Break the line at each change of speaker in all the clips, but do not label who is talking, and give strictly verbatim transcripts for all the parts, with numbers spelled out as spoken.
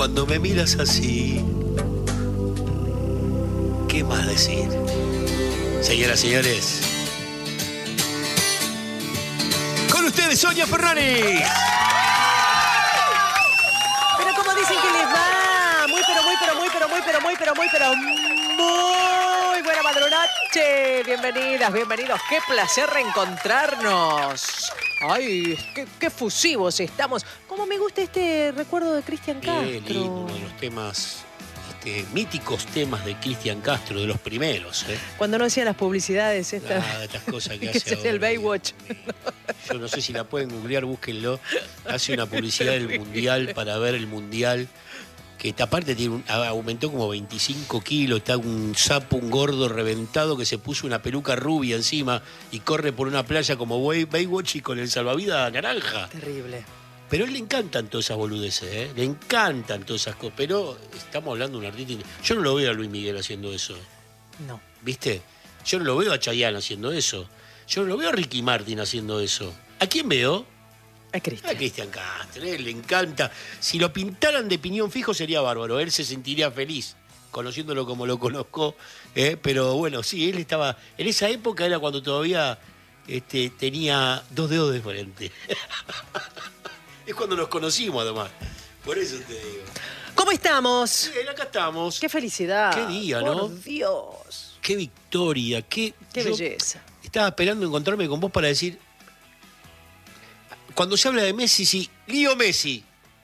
Cuando me miras así, ¿qué más decir? Señoras y señores, con ustedes, Sonia Ferraris.
Pero como dicen que les va, muy, pero, muy, pero, muy, pero, muy, pero, muy, pero, muy, pero, muy buena madrugada. Bienvenidas, bienvenidos. Qué placer reencontrarnos. Ay, qué, qué fusivos estamos. Cómo me gusta este recuerdo de Cristian Castro.
Qué lindo, uno de los temas, este, míticos temas de Cristian Castro, de los primeros. ¿eh?
Cuando no hacía las publicidades, esta,
ah, estas cosas que,
que
hace
hace el Baywatch.
Yo no sé si la pueden googlear, búsquenlo. Hace una publicidad del Mundial para ver el Mundial. Que esta parte tiene un, aumentó como veinticinco kilos, está un sapo, un gordo reventado que se puso una peluca rubia encima y corre por una playa como Baywatch y con el salvavidas naranja.
Terrible.
Pero a él le encantan todas esas boludeces, ¿eh? Le encantan todas esas cosas. Pero estamos hablando de un artista... Yo no lo veo a Luis Miguel haciendo eso.
No.
¿Viste? Yo no lo veo a Chayanne haciendo eso. Yo no lo veo a Ricky Martin haciendo eso. ¿A quién veo?
A Cristian.
A Cristian Castro, a él le encanta. Si lo pintaran de piñón fijo sería bárbaro, él se sentiría feliz, conociéndolo como lo conozco, ¿eh? Pero bueno, sí, él estaba... En esa época era cuando todavía este, tenía dos dedos de frente. Es cuando nos conocimos, además. Por eso te digo.
¿Cómo estamos?
Bien, acá estamos.
Qué felicidad.
Qué día, ¿no?
Por Dios.
Qué victoria, qué...
Qué
yo
belleza.
Estaba esperando encontrarme con vos para decir... Cuando se habla de Messi, sí, Lío Messi.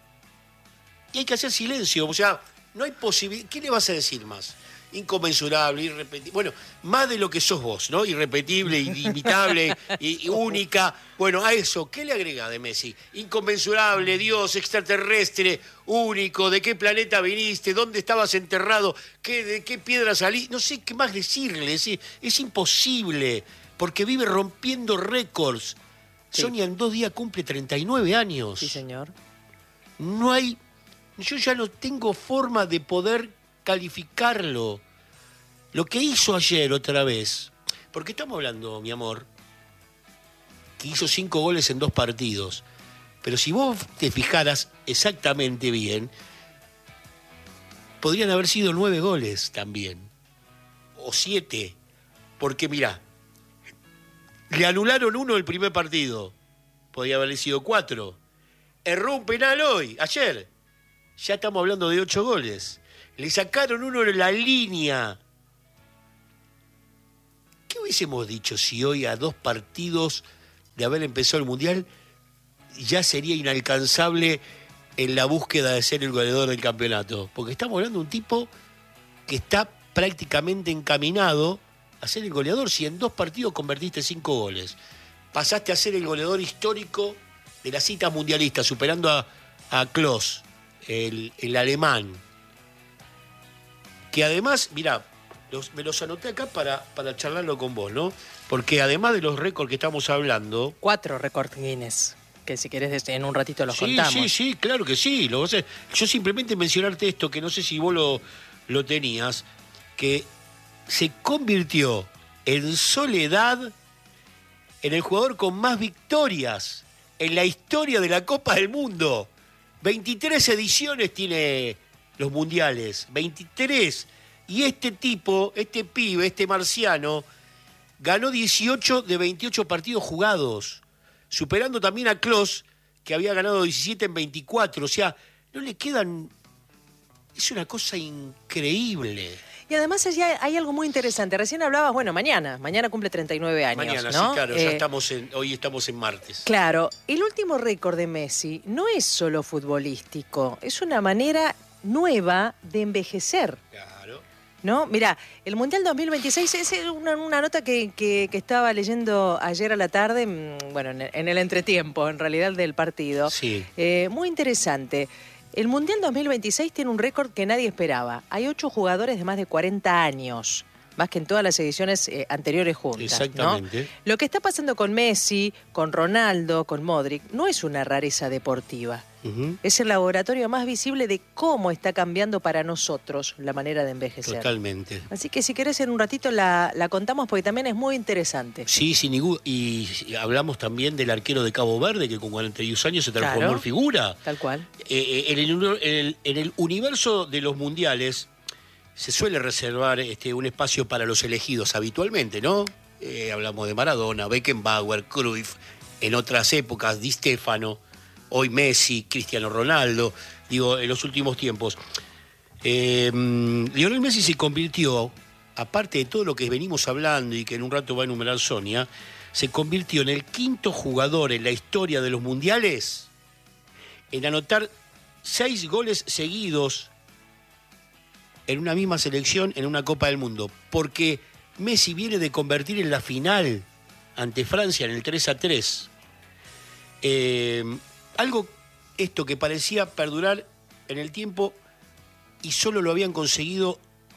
Y hay que hacer silencio, o sea, no hay posibilidad. ¿Qué le vas a decir más? Inconmensurable, irrepetible. Bueno, más de lo que sos vos, ¿no? Irrepetible, inimitable, y, y única. Bueno, a eso, ¿qué le agrega de Messi? Inconmensurable, Dios, extraterrestre, único, ¿de qué planeta viniste? ¿Dónde estabas enterrado? ¿Qué, ¿De qué piedra salí? No sé qué más decirle, es, es imposible, porque vive rompiendo récords. Sí. Sonia en dos días cumple treinta y nueve años.
Sí, señor.
No hay... Yo ya no tengo forma de poder calificarlo. Lo que hizo ayer otra vez, porque estamos hablando, mi amor, que hizo cinco goles en dos partidos, pero si vos te fijaras exactamente bien, podrían haber sido nueve goles también, o siete, porque mirá, le anularon uno el primer partido. Podía haberle sido cuatro. Erró un penal hoy, ayer. Ya estamos hablando de ocho goles. Le sacaron uno en la línea. ¿Qué hubiésemos dicho si hoy a dos partidos de haber empezado el Mundial ya sería inalcanzable en la búsqueda de ser el goleador del campeonato? Porque estamos hablando de un tipo que está prácticamente encaminado a ser el goleador. Si en dos partidos convertiste cinco goles, pasaste a ser el goleador histórico de las citas mundialistas, superando a, a Klose, el, el alemán. Que además, mirá, los, me los anoté acá para, para charlarlo con vos, ¿no? Porque además de los récords que estamos hablando...
Cuatro récords Guinness, que si querés en un ratito los
sí,
contamos.
Sí, sí, claro que sí. Lo, o sea, yo simplemente mencionarte esto, que no sé si vos lo, lo tenías, que... se convirtió en soledad en el jugador con más victorias en la historia de la Copa del Mundo. veintitrés ediciones tiene los mundiales, veintitrés. Y este tipo, este pibe, este marciano, ganó dieciocho de veintiocho partidos jugados, superando también a Klose, que había ganado diecisiete en veinticuatro. O sea, no le quedan... Es una cosa increíble.
Y además hay algo muy interesante. Recién hablabas, bueno, mañana. Mañana cumple treinta y nueve años,
Mañana,
¿no?
sí, claro.
Eh,
ya estamos en, hoy estamos en martes.
Claro. El último récord de Messi no es solo futbolístico. Es una manera nueva de envejecer.
Claro.
¿No? Mirá, el Mundial dos mil veintiséis es una, una nota que, que, que estaba leyendo ayer a la tarde, bueno, en el, en el entretiempo, en realidad, del partido.
Sí.
Eh, muy interesante. El Mundial dos mil veintiséis tiene un récord que nadie esperaba. Hay ocho jugadores de más de cuarenta años más que en todas las ediciones eh, anteriores juntas.
Exactamente.
¿no? Lo que está pasando con Messi, con Ronaldo, con Modric, no es una rareza deportiva. Uh-huh. Es el laboratorio más visible de cómo está cambiando para nosotros la manera de envejecer.
Totalmente.
Así que si querés en un ratito la, la contamos porque también es muy interesante.
Sí, sin ningún... Y hablamos también del arquero de Cabo Verde que con cuarenta y un años se transformó
claro,
en figura.
Tal cual.
Eh, en, el, en, el, en el universo de los mundiales se suele reservar este, un espacio para los elegidos habitualmente, ¿no? Eh, hablamos de Maradona, Beckenbauer, Cruyff, en otras épocas, Di Stéfano, hoy Messi, Cristiano Ronaldo, digo, en los últimos tiempos. Eh, Lionel Messi se convirtió, aparte de todo lo que venimos hablando y que en un rato va a enumerar Sonia, se convirtió en el quinto jugador en la historia de los mundiales en anotar seis goles seguidos en una misma selección en una Copa del Mundo, porque Messi viene de convertir en la final ante Francia en el tres a tres. Eh, algo esto que parecía perdurar en el tiempo y solo lo habían conseguido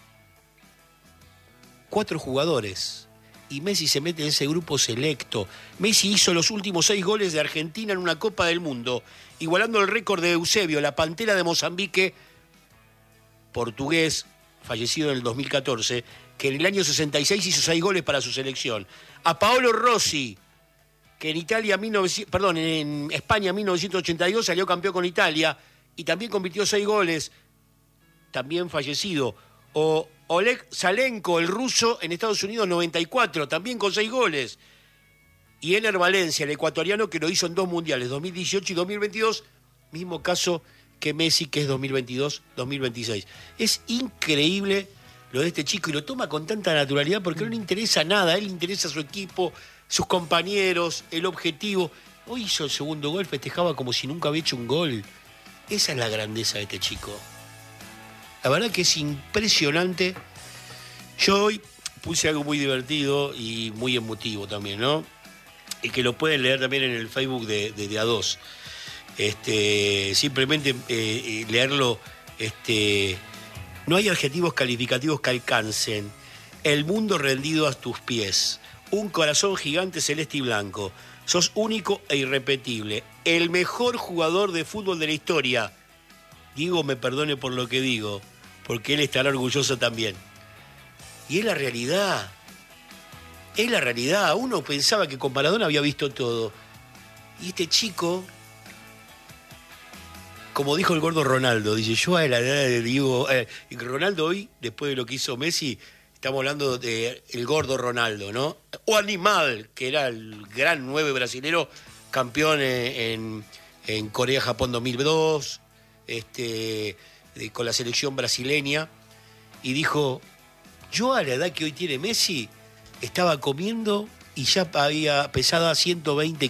cuatro jugadores. Y Messi se mete en ese grupo selecto. Messi hizo los últimos seis goles de Argentina en una Copa del Mundo, igualando el récord de Eusebio, la Pantera de Mozambique, portugués, fallecido en el dos mil catorce, que en el año sesenta y seis hizo seis goles para su selección. A Paolo Rossi, que en Italia, perdón, en España en mil novecientos ochenta y dos salió campeón con Italia y también convirtió seis goles, también fallecido. O Oleg Salenko, el ruso, en Estados Unidos noventa y cuatro, también con seis goles. Y Ener Valencia, el ecuatoriano, que lo hizo en dos mundiales, dos mil dieciocho y dos mil veintidós, mismo caso que Messi, que es dos mil veintidós dos mil veintiséis. Es increíble lo de este chico y lo toma con tanta naturalidad porque no le interesa nada, a él le interesa su equipo, sus compañeros, el objetivo. Hoy hizo el segundo gol, festejaba como si nunca había hecho un gol. Esa es la grandeza de este chico. La verdad que es impresionante. Yo hoy puse algo muy divertido y muy emotivo también, ¿no? Y que lo pueden leer también en el Facebook de, de, de A dos. Este, simplemente eh, leerlo, este, no hay adjetivos calificativos que alcancen. El mundo rendido a tus pies. Un corazón gigante celeste y blanco. Sos único e irrepetible. El mejor jugador de fútbol de la historia. Diego me perdone por lo que digo, porque él estará orgulloso también. Y es la realidad. Es la realidad. Uno pensaba que con Maradona había visto todo. Y este chico, como dijo el gordo Ronaldo, dice, yo a la edad de Diego... Eh, y Ronaldo hoy, después de lo que hizo Messi, estamos hablando de el gordo Ronaldo, ¿no? O Animal, que era el gran nueve brasilero, campeón en, en Corea-Japón dos mil dos, este, de, con la selección brasileña, y dijo, yo a la edad que hoy tiene Messi, estaba comiendo y ya había pesado ciento veinte